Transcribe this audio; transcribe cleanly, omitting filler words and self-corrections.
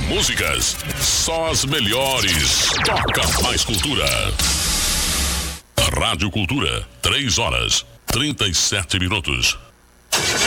músicas, só as melhores. Toca mais cultura. Rádio Cultura, 3 horas, 37 minutos.